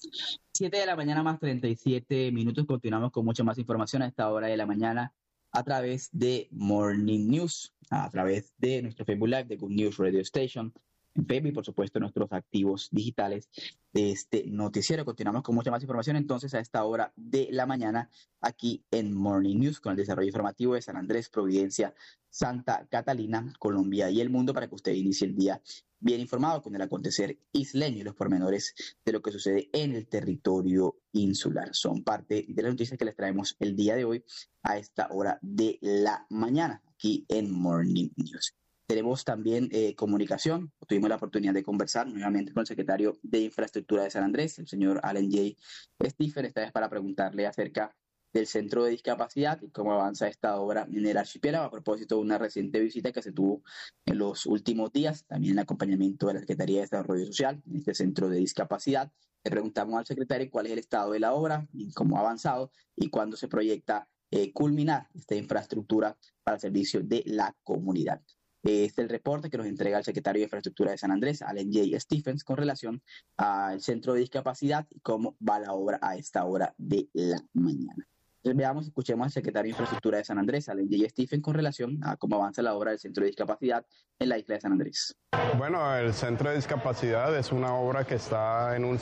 7 de la mañana más 37 minutos. Continuamos con mucha más información a esta hora de la mañana a través de Morning News, a través de nuestro Facebook Live de Good News Radio Station, en Facebook y por supuesto nuestros activos digitales de este noticiero. Continuamos con mucha más información entonces a esta hora de la mañana aquí en Morning News con el desarrollo informativo de San Andrés, Providencia, Santa Catalina, Colombia y el mundo para que usted inicie el día bien informado con el acontecer isleño y los pormenores de lo que sucede en el territorio insular. Son parte de las noticias que les traemos el día de hoy a esta hora de la mañana aquí en Morning News. Tenemos también comunicación. Tuvimos la oportunidad de conversar nuevamente con el secretario de Infraestructura de San Andrés, el señor Allen J. Stephen, esta vez para preguntarle acerca del Centro de Discapacidad y cómo avanza esta obra en el archipiélago a propósito de una reciente visita que se tuvo en los últimos días, también en acompañamiento de la Secretaría de Desarrollo Social en este Centro de Discapacidad. Le preguntamos al secretario cuál es el estado de la obra y cómo ha avanzado y cuándo se proyecta culminar esta infraestructura para el servicio de la comunidad. Este es el reporte que nos entrega el secretario de Infraestructura de San Andrés, Allen J. Stephens, con relación al Centro de Discapacidad y cómo va la obra a esta hora de la mañana. Entonces veamos, escuchemos al secretario de Infraestructura de San Andrés, Allen J. Stephens, con relación a cómo avanza la obra del Centro de Discapacidad en la isla de San Andrés. Bueno, el Centro de Discapacidad es una obra que está en un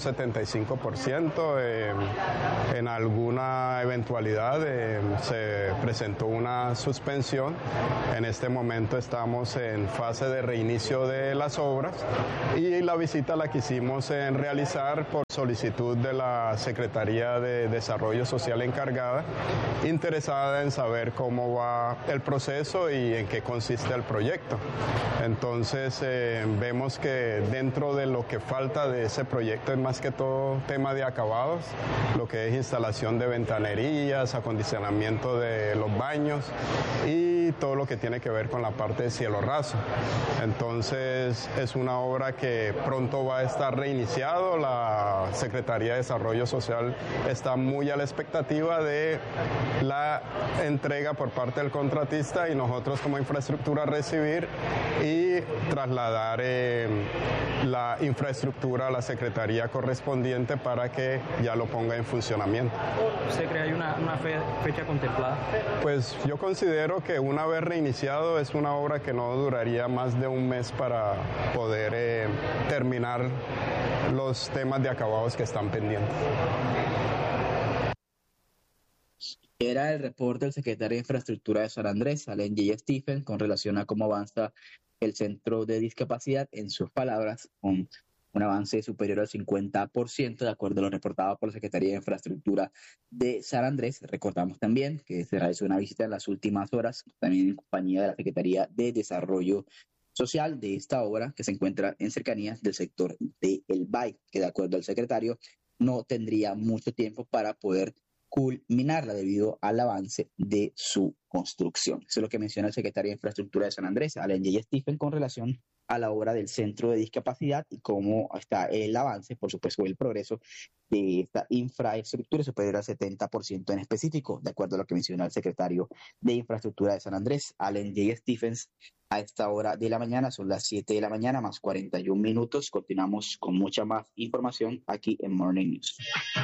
75%. En alguna eventualidad se presentó una suspensión. En este momento estamos en fase de reinicio de las obras y la visita la quisimos realizar por solicitud de la Secretaría de Desarrollo Social encargada, interesada en saber cómo va el proceso y en qué consiste el proyecto. Entonces vemos que dentro de lo que falta de ese proyecto es más que todo tema de acabados, lo que es instalación de ventanerías, acondicionamiento de los baños y todo lo que tiene que ver con la parte de cielo raso. Entonces es una obra que pronto va a estar reiniciado. La Secretaría de Desarrollo Social está muy a la expectativa de la entrega por parte del contratista y nosotros como infraestructura recibir y trasladar la infraestructura a la secretaría correspondiente para que ya lo ponga en funcionamiento. ¿Usted cree que hay una fecha contemplada? Pues yo considero que una vez reiniciado es una obra que no duraría más de un mes para poder terminar los temas de acabados que están pendientes. Era el reporte del secretario de Infraestructura de San Andrés, Allen J. Stephen, con relación a cómo avanza el Centro de Discapacidad, en sus palabras, con un avance superior al 50%, de acuerdo a lo reportado por la Secretaría de Infraestructura de San Andrés. Recordamos también que se realizó una visita en las últimas horas, también en compañía de la Secretaría de Desarrollo Social de esta obra, que se encuentra en cercanías del sector de El Bay, que de acuerdo al secretario no tendría mucho tiempo para poder culminarla debido al avance de su construcción. Eso es lo que menciona el secretario de Infraestructura de San Andrés, Allen J. Stephen, con relación a la obra del Centro de Discapacidad y cómo está el avance, por supuesto, el progreso de esta infraestructura superior al 70% en específico, de acuerdo a lo que menciona el secretario de Infraestructura de San Andrés, Allen J. Stephens. A esta hora de la mañana, son las 7 de la mañana más 41 minutos. Continuamos con mucha más información aquí en Morning News.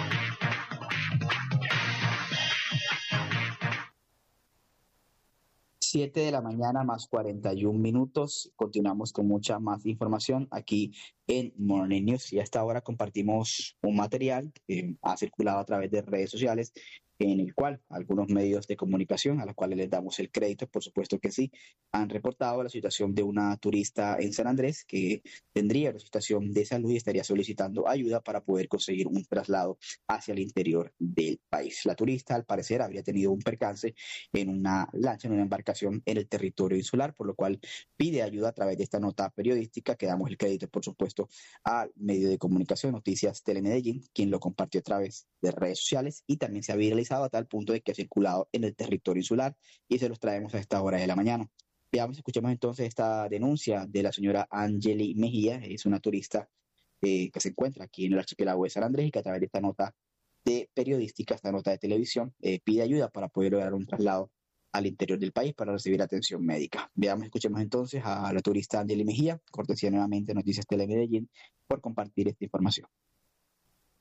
7 de la mañana más 41 minutos. Continuamos con mucha más información aquí en Morning News. Y a esta hora compartimos un material que ha circulado a través de redes sociales, en el cual algunos medios de comunicación, a los cuales les damos el crédito, por supuesto que sí, han reportado la situación de una turista en San Andrés que tendría una situación de salud y estaría solicitando ayuda para poder conseguir un traslado hacia el interior del país. La turista, al parecer, habría tenido un percance en una lancha, en una embarcación en el territorio insular, por lo cual pide ayuda a través de esta nota periodística, que damos el crédito, por supuesto, al medio de comunicación Noticias Telemedellín, quien lo compartió a través de redes sociales y también se ha viralizado a tal punto de que ha circulado en el territorio insular y se los traemos a esta hora de la mañana. Veamos, escuchemos entonces esta denuncia de la señora Angeli Mejía. Es una turista que se encuentra aquí en el archipiélago de San Andrés y que a través de esta nota de periodística, esta nota de televisión, pide ayuda para poder lograr un traslado al interior del país para recibir atención médica. Veamos, escuchemos entonces a la turista Angeli Mejía, cortesía nuevamente de Noticias Telemedellín, por compartir esta información.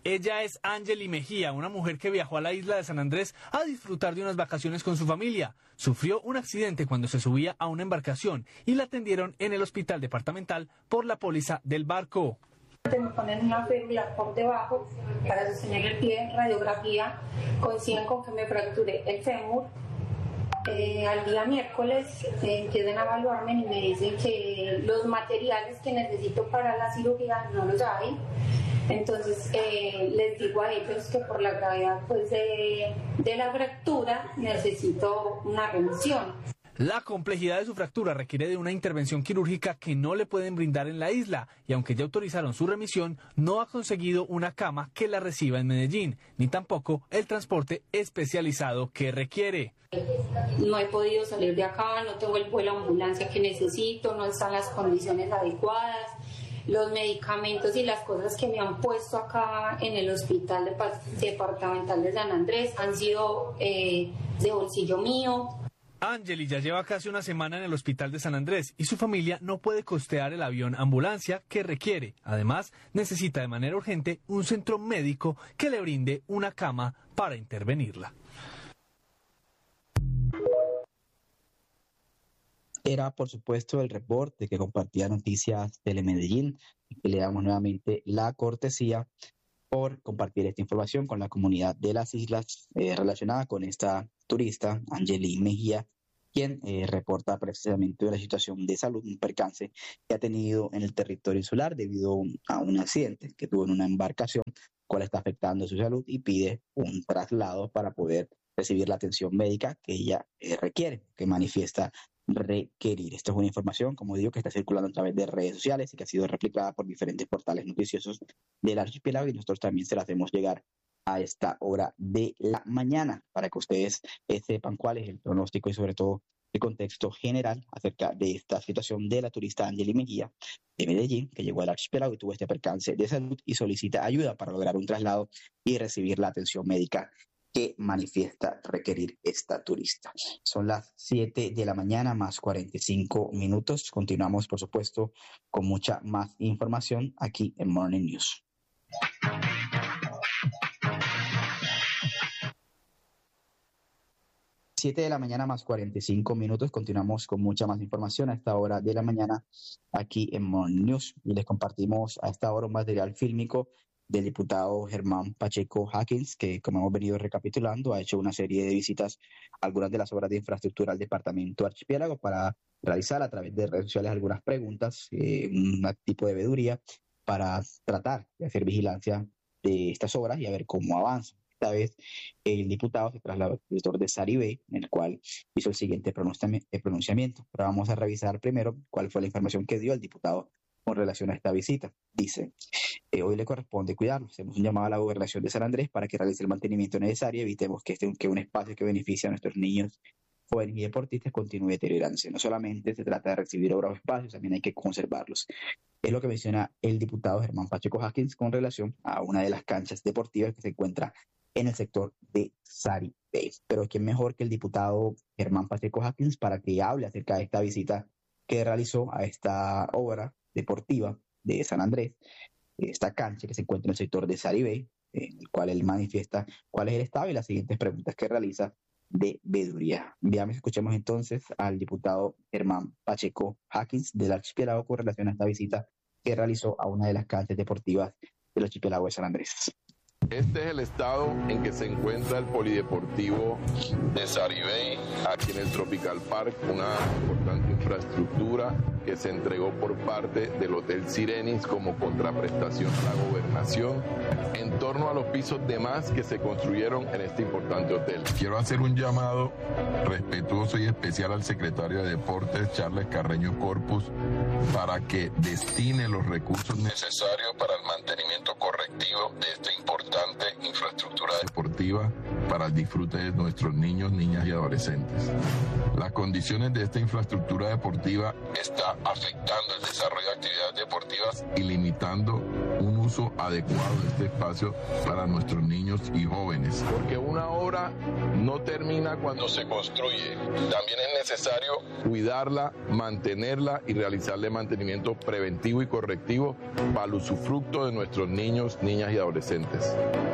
Ella es Angeli Mejía, una mujer que viajó a la isla de San Andrés a disfrutar de unas vacaciones con su familia. Sufrió un accidente cuando se subía a una embarcación y la atendieron en el hospital departamental por la póliza del barco. Me ponen una férula por debajo para sostener el pie, radiografía, coinciden con que me fracturé el fémur. Al día miércoles empiezan a evaluarme y me dicen que los materiales que necesito para la cirugía no los hay. Entonces les digo a ellos que por la gravedad pues, de la fractura necesito una remisión. La complejidad de su fractura requiere de una intervención quirúrgica que no le pueden brindar en la isla y aunque ya autorizaron su remisión, no ha conseguido una cama que la reciba en Medellín, ni tampoco el transporte especializado que requiere. No he podido salir de acá, no tengo el vuelo a ambulancia que necesito, no están las condiciones adecuadas. Los medicamentos y las cosas que me han puesto acá en el hospital departamental de San Andrés han sido de bolsillo mío. Angeli ya lleva casi una semana en el hospital de San Andrés y su familia no puede costear el avión ambulancia que requiere. Además, necesita de manera urgente un centro médico que le brinde una cama para intervenirla. Era, por supuesto, el reporte que compartía Noticias Telemedellín, y le damos nuevamente la cortesía por compartir esta información con la comunidad de las islas relacionada con esta turista, Angeli Mejía, quien reporta precisamente la situación de salud, un percance que ha tenido en el territorio insular debido a un accidente que tuvo en una embarcación, cual está afectando su salud y pide un traslado para poder recibir la atención médica que ella requiere, que manifiesta requerir. Esta es una información, como digo, que está circulando a través de redes sociales y que ha sido replicada por diferentes portales noticiosos del archipiélago y nosotros también se la hacemos llegar a esta hora de la mañana para que ustedes sepan cuál es el pronóstico y sobre todo el contexto general acerca de esta situación de la turista Angeli Mejía de Medellín, que llegó al archipiélago y tuvo este percance de salud y solicita ayuda para lograr un traslado y recibir la atención médica que manifiesta requerir esta turista. Son las 7 de la mañana más 45 minutos. Continuamos, por supuesto, con mucha más información aquí en Morning News. Siete de la mañana más 45 minutos. Continuamos con mucha más información a esta hora de la mañana aquí en Morning News. Y les compartimos a esta hora un material fílmico del diputado Germán Pacheco Hawkins, que como hemos venido recapitulando, ha hecho una serie de visitas a algunas de las obras de infraestructura del departamento archipiélago para realizar a través de redes sociales algunas preguntas, un tipo de veeduría para tratar de hacer vigilancia de estas obras y a ver cómo avanzan. Esta vez el diputado se trasladó al sector de Saribey, en el cual hizo el siguiente pronunciamiento. Pero vamos a revisar primero cuál fue la información que dio el diputado con relación a esta visita. Dice, hoy le corresponde cuidarnos. Hacemos un llamado a la gobernación de San Andrés para que realice el mantenimiento necesario y evitemos que un espacio que beneficia a nuestros niños, jóvenes y deportistas continúe deteriorándose. No solamente se trata de recibir obras o espacios, también hay que conservarlos. Es lo que menciona el diputado Germán Pacheco Hawkins con relación a una de las canchas deportivas que se encuentra en el sector de Saribey. Pero ¿quién mejor que el diputado Germán Pacheco Hawkins para que hable acerca de esta visita que realizó a esta obra deportiva de San Andrés, esta cancha que se encuentra en el sector de Saribey, en el cual él manifiesta cuál es el estado y las siguientes preguntas que realiza de veeduría. Veamos, escuchemos entonces al diputado Germán Pacheco Hawkins del archipiélago con relación a esta visita que realizó a una de las canchas deportivas del archipiélago de San Andrés. Este es el estado en que se encuentra el polideportivo de Saribey, aquí en el Tropical Park, una importante infraestructura que se entregó por parte del Hotel Sirenis como contraprestación a la gobernación en torno a los pisos de más que se construyeron en este importante hotel. Quiero hacer un llamado respetuoso y especial al secretario de Deportes, Charles Carreño Corpus, para que destine los recursos necesarios para el mantenimiento correctivo de esta importante infraestructura deportiva para el disfrute de nuestros niños, niñas y adolescentes. Las condiciones de esta infraestructura deportiva están afectando el desarrollo de actividades deportivas y limitando un uso adecuado de este espacio para nuestros niños y jóvenes. Porque una obra no termina cuando se construye. También es necesario cuidarla, mantenerla y realizarle mantenimiento preventivo y correctivo para el usufructo de nuestros niños, niñas y adolescentes.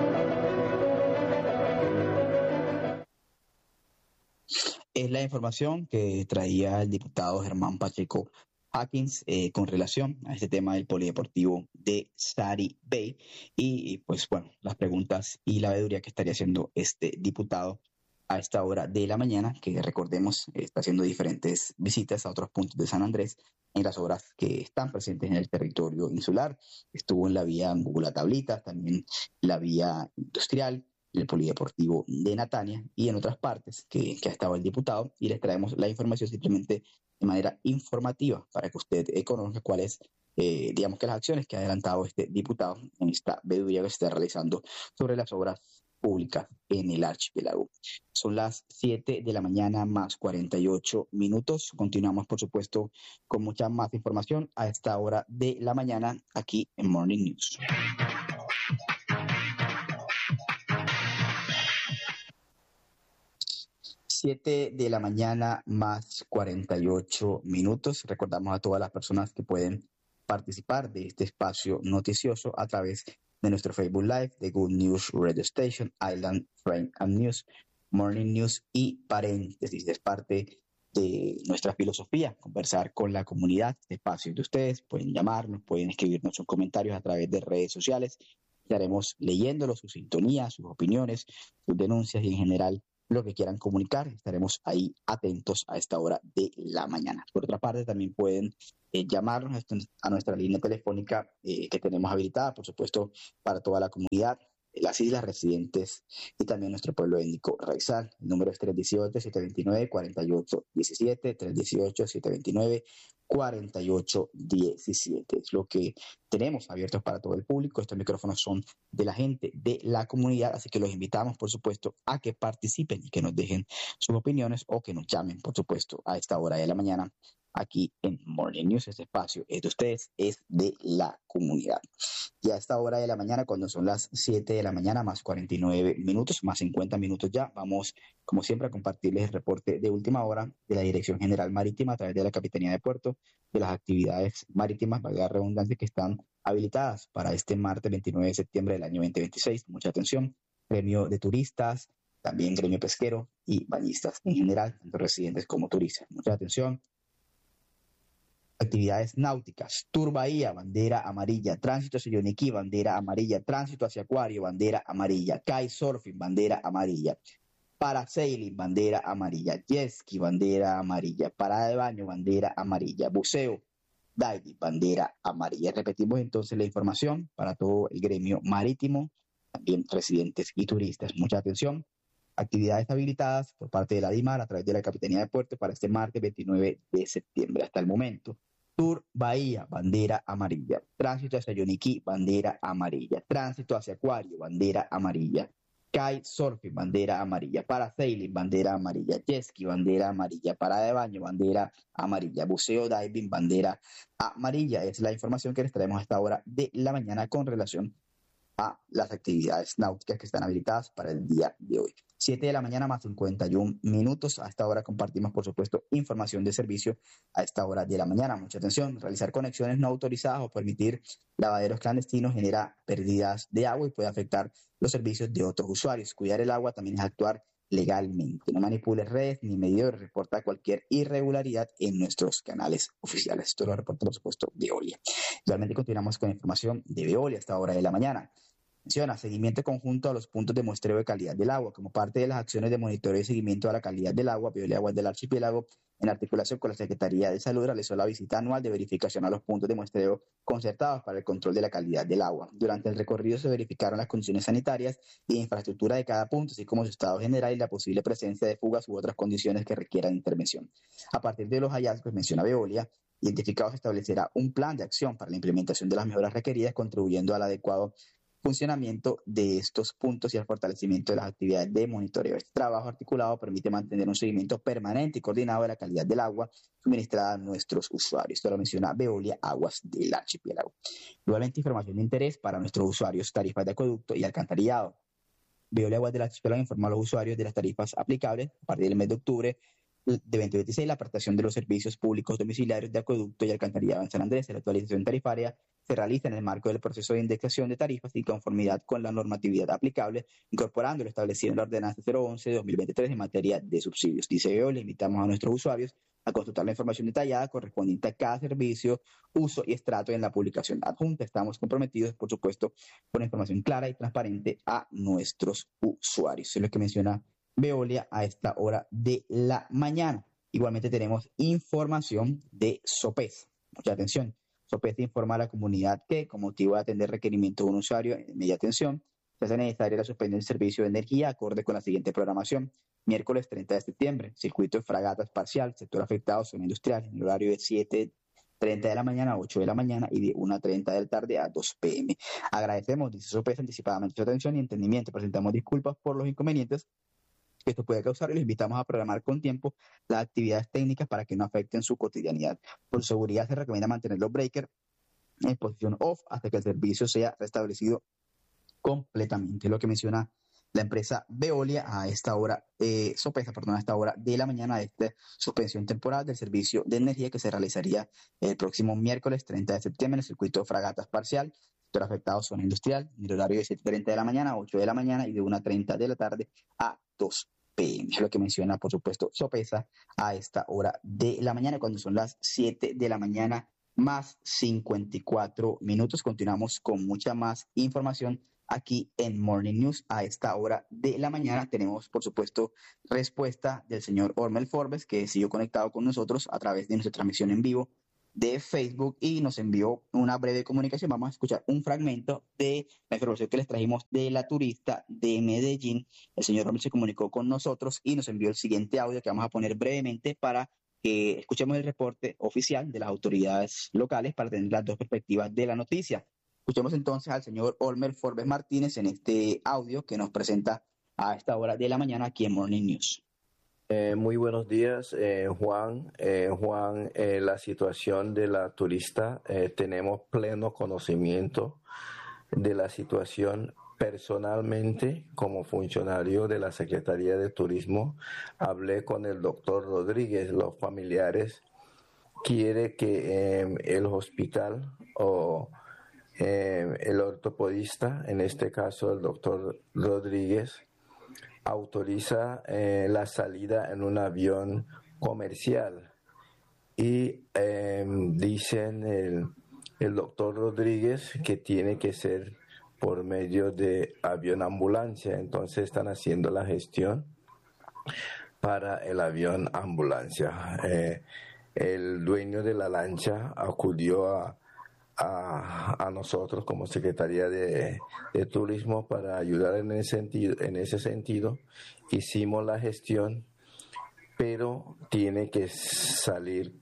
Es la información que traía el diputado Germán Pacheco Hawkins con relación a este tema del polideportivo de Sari Bay y pues bueno, las preguntas y la veeduría que estaría haciendo este diputado a esta hora de la mañana, que recordemos está haciendo diferentes visitas a otros puntos de San Andrés en las obras que están presentes en el territorio insular. Estuvo en la vía Bogotá Tablitas, también la vía industrial, el polideportivo de Natania y en otras partes que ha estado el diputado, y les traemos la información simplemente de manera informativa para que usted conozca cuáles, digamos que las acciones que ha adelantado este diputado en esta veeduría que se está realizando sobre las obras públicas en el archipiélago. Son las 7 de la mañana más 48 minutos. Continuamos, por supuesto, con mucha más información a esta hora de la mañana aquí en Morning News. Siete de la mañana más 48 minutos. Recordamos a todas las personas que pueden participar de este espacio noticioso a través de nuestro Facebook Live de Good News Radio Station, Island Frame and News, Morning News y paréntesis. Es parte de nuestra filosofía, conversar con la comunidad. Este espacio de ustedes pueden llamarnos, pueden escribirnos sus comentarios a través de redes sociales. Estaremos leyéndolos, sus sintonías, sus opiniones, sus denuncias y en general lo que quieran comunicar. Estaremos ahí atentos a esta hora de la mañana. Por otra parte, también pueden llamarnos a nuestra línea telefónica que tenemos habilitada, por supuesto, para toda la comunidad, las islas residentes y también nuestro pueblo étnico raizal. El número es 318-729-4817, 318-729-4817. Es lo que tenemos abiertos para todo el público. Estos micrófonos son de la gente de la comunidad, así que los invitamos, por supuesto, a que participen y que nos dejen sus opiniones o que nos llamen, por supuesto, a esta hora de la mañana aquí en Morning News. Este espacio es de ustedes, es de la comunidad. Y a esta hora de la mañana, cuando son las 7 de la mañana más 49 minutos, más 50 minutos ya, vamos, como siempre, a compartirles el reporte de última hora de la Dirección General Marítima a través de la Capitanía de Puerto, de las actividades marítimas, valga la redundancia, que están habilitadas para este martes 29 de septiembre del año 2026. Mucha atención, gremio de turistas, también gremio pesquero y bañistas en general, tanto residentes como turistas. Mucha atención. Actividades náuticas, Tour Bahía, bandera amarilla, tránsito hacia Yoniquí, bandera amarilla, tránsito hacia Acuario, bandera amarilla, kitesurfing, bandera amarilla, parasailing, bandera amarilla, jet ski, bandera amarilla, parada de baño, bandera amarilla, buceo, diving, bandera amarilla. Repetimos entonces la información para todo el gremio marítimo, también residentes y turistas. Mucha atención. Actividades habilitadas por parte de la DIMAR a través de la Capitanía de Puerto para este martes 29 de septiembre. Hasta el momento, Tour Bahía, bandera amarilla, tránsito hacia Yoniquí, bandera amarilla, tránsito hacia Acuario, bandera amarilla, kitesurfing, bandera amarilla, parasailing, bandera amarilla, jet ski, bandera amarilla, parada de baño, bandera amarilla, buceo, diving, bandera amarilla. Es la información que les traemos a esta hora de la mañana con relación a las actividades náuticas que están habilitadas para el día de hoy. 7 de la mañana más 51 minutos. A esta hora compartimos, por supuesto, información de servicio a esta hora de la mañana. Mucha atención. Realizar conexiones no autorizadas o permitir lavaderos clandestinos genera pérdidas de agua y puede afectar los servicios de otros usuarios. Cuidar el agua también es actuar legalmente. No manipule redes ni medidores. Reporta cualquier irregularidad en nuestros canales oficiales. Esto lo reporta, por supuesto, Veolia. Igualmente continuamos con información de Veolia a esta hora de la mañana. Menciona seguimiento conjunto a los puntos de muestreo de calidad del agua. Como parte de las acciones de monitoreo y seguimiento a la calidad del agua, Veolia Aguas del Archipiélago, en articulación con la Secretaría de Salud, realizó la visita anual de verificación a los puntos de muestreo concertados para el control de la calidad del agua. Durante el recorrido se verificaron las condiciones sanitarias y de infraestructura de cada punto, así como su estado general y la posible presencia de fugas u otras condiciones que requieran intervención. A partir de los hallazgos, menciona Veolia, identificados, se establecerá un plan de acción para la implementación de las mejoras requeridas, contribuyendo al adecuado funcionamiento de estos puntos y al fortalecimiento de las actividades de monitoreo. Este trabajo articulado permite mantener un seguimiento permanente y coordinado de la calidad del agua suministrada a nuestros usuarios. Esto lo menciona Veolia Aguas del Archipiélago. Igualmente, información de interés para nuestros usuarios: tarifas de acueducto y alcantarillado. Veolia Aguas del Archipiélago informa a los usuarios de las tarifas aplicables a partir del mes de octubre de 2026, la prestación de los servicios públicos domiciliarios de acueducto y alcantarillado en San Andrés. La actualización tarifaria se realiza en el marco del proceso de indexación de tarifas y conformidad con la normatividad aplicable, incorporando lo establecido en la ordenanza 011 de 2023 en materia de subsidios. Dice Veolia, invitamos a nuestros usuarios a consultar la información detallada correspondiente a cada servicio, uso y estrato en la publicación adjunta. Estamos comprometidos, por supuesto, con información clara y transparente a nuestros usuarios. Eso es lo que menciona Veolia a esta hora de la mañana. Igualmente tenemos información de Sopesa. Mucha atención. Sopesa informa a la comunidad que, con motivo de atender requerimientos de un usuario en media tensión, se hace necesaria la suspensión del servicio de energía acorde con la siguiente programación. Miércoles 30 de septiembre, circuito de fragatas parcial, sector afectado, zona industrial, en el horario de 7:30 de la mañana a 8 de la mañana y de 1:30 de la tarde a 2 p.m. Agradecemos, dice Sopesa, anticipadamente su atención y entendimiento. Presentamos disculpas por los inconvenientes que esto puede causar y les invitamos a programar con tiempo las actividades técnicas para que no afecten su cotidianidad. Por seguridad se recomienda mantener los breakers en posición off hasta que el servicio sea restablecido completamente. Es lo que menciona la empresa Veolia a esta hora, Sopesa, a esta hora de la mañana, de esta suspensión temporal del servicio de energía que se realizaría el próximo miércoles 30 de septiembre en el circuito de fragatas parcial, sector afectado, zona industrial, en el horario de 7:30 de la mañana a 8 de la mañana y de 1:30 de la tarde a 2 p.m. Es lo que menciona, por supuesto, Sopesa a esta hora de la mañana, cuando son las 7 de la mañana más 54 minutos. Continuamos con mucha más información aquí en Morning News a esta hora de la mañana. Tenemos, por supuesto, respuesta del señor Ormel Forbes, que siguió conectado con nosotros a través de nuestra transmisión en vivo de Facebook y nos envió una breve comunicación. Vamos a escuchar un fragmento de la información que les trajimos de la turista de Medellín. El señor Ormel se comunicó con nosotros y nos envió el siguiente audio que vamos a poner brevemente para que escuchemos el reporte oficial de las autoridades locales para tener las dos perspectivas de la noticia. Escuchemos entonces al señor Ormel Forbes Martínez en este audio que nos presenta a esta hora de la mañana aquí en Morning News. Muy buenos días, Juan. La situación de la turista, tenemos pleno conocimiento de la situación. Personalmente, como funcionario de la Secretaría de Turismo, hablé con el doctor Rodríguez. Los familiares quieren que el hospital o el ortopedista, en este caso el doctor Rodríguez, autoriza la salida en un avión comercial y dicen el doctor Rodríguez que tiene que ser por medio de avión ambulancia. Entonces están haciendo la gestión para el avión ambulancia. El dueño de la lancha acudió a nosotros como Secretaría de Turismo para ayudar en ese sentido. Hicimos la gestión, pero tiene que salir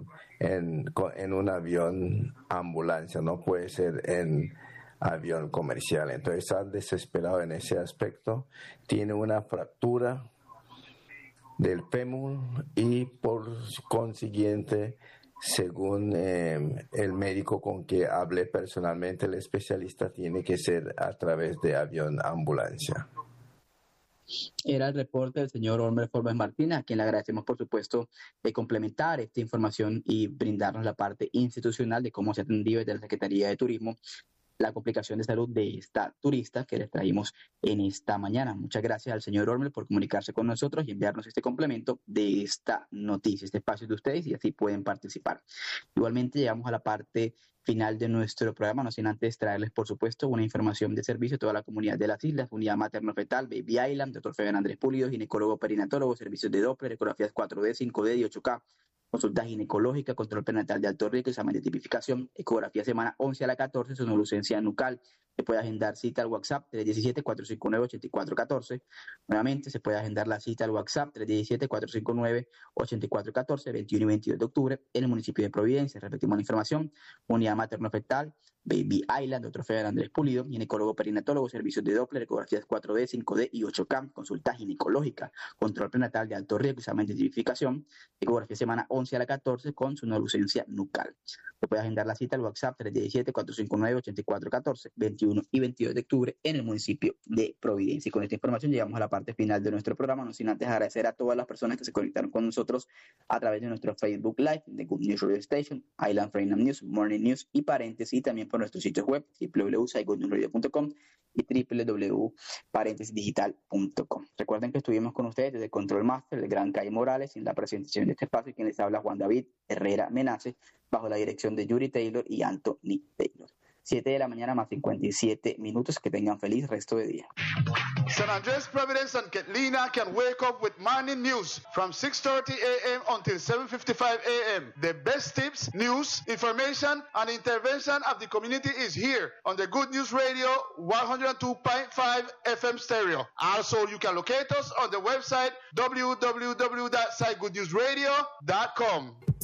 en un avión ambulancia, no puede ser en avión comercial. Entonces está desesperado en ese aspecto. Tiene una fractura del fémur y por consiguiente, según el médico con que hablé personalmente, el especialista, tiene que ser a través de avión ambulancia. Era el reporte del señor Ormel Forbes Martínez, a quien le agradecemos, por supuesto, de complementar esta información y brindarnos la parte institucional de cómo se ha atendido desde la Secretaría de Turismo la complicación de salud de esta turista que les traímos en esta mañana. Muchas gracias al señor Ormel por comunicarse con nosotros y enviarnos este complemento de esta noticia. Este espacio es de ustedes y así pueden participar. Igualmente llegamos a la parte final de nuestro programa, no sin antes traerles, por supuesto, una información de servicio a toda la comunidad de las islas: unidad materno-fetal, Baby Island, doctor Fabián Andrés Pulido, ginecólogo perinatólogo, servicios de Doppler, ecografías 4D, 5D y 8K, consulta ginecológica, control prenatal de alto riesgo, examen de tipificación, ecografía semana 11 a la 14, sonolucencia nucal. Se puede agendar cita al WhatsApp 317-459-8414. Nuevamente, se puede agendar la cita al WhatsApp 317-459-8414, 21 y 22 de octubre, en el municipio de Providencia. Repetimos la información: unidad materno-fetal, Baby Island, otro Fede Andrés Pulido, ginecólogo perinatólogo, servicios de Doppler, ecografías 4D, 5D y 8K, consulta ginecológica, control prenatal de alto riesgo, examen de identificación, ecografía semana 11 a la 14 con sonolucencia nucal. Se puede agendar la cita al WhatsApp 317-459-8414, 21 y 22 de octubre en el municipio de Providencia. Y con esta información llegamos a la parte final de nuestro programa, no sin antes agradecer a todas las personas que se conectaron con nosotros a través de nuestro Facebook Live, de Good News Radio Station, Island Freedom News, Morning News y paréntesis, y también por nuestros sitios web www.goodnewsradio.com y www.parentesisdigital.com. Recuerden que estuvimos con ustedes desde Control Master, el gran Kai Morales, en la presentación de este espacio, y quien les habla Juan David Herrera Menace, bajo la dirección de Yuri Taylor y Anthony Taylor. 7 de la mañana más 57 minutos. Que tengan feliz resto de día. San Andres, Providence, and Ketlina can wake up with morning news from 6:30 a.m. until 7:55 a.m. The best tips, news, information, and intervention of the community is here on the Good News Radio 102.5 FM stereo. Also, you can locate us on the website www.sitegoodnewsradio.com.